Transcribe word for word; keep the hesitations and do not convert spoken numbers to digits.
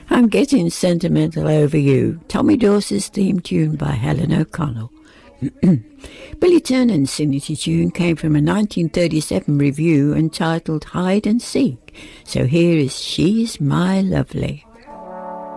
I'm Getting Sentimental Over You, Tommy Dawson's theme tune by Helen O'Connell. Billy Turnan's signature tune came from a nineteen thirty-seven review entitled Hide and Seek. So here is She's My Lovely.